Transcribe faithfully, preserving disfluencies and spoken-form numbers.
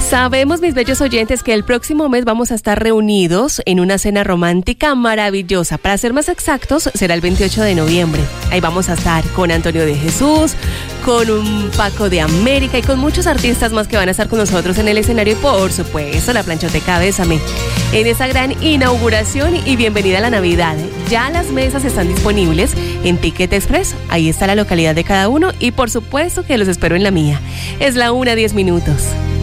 Sabemos, mis bellos oyentes, que el próximo mes vamos a estar reunidos en una cena romántica maravillosa. Para ser más exactos, será el veintiocho de noviembre. Ahí vamos a estar con Antonio de Jesús, con un Paco de América y con muchos artistas más que van a estar con nosotros en el escenario y, por supuesto, la Planchoteca Bésame. En esa gran inauguración y bienvenida a la Navidad. Ya las mesas están disponibles en Ticket Express. Ahí está la localidad de cada uno y, por supuesto, que los espero en la mía. Es la una, diez minutos.